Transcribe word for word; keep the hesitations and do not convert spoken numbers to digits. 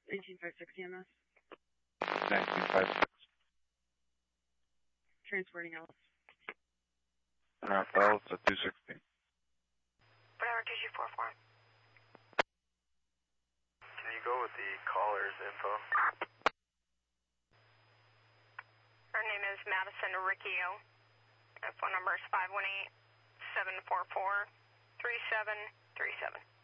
nineteen five six E M S. nineteen five six. Transporting Alice. Alice at two sixteen. Whatever, two two four four. Can you go with the caller's info? Her name is Madison Riccio. Her phone number is five one eight, seven four four, three seven three seven.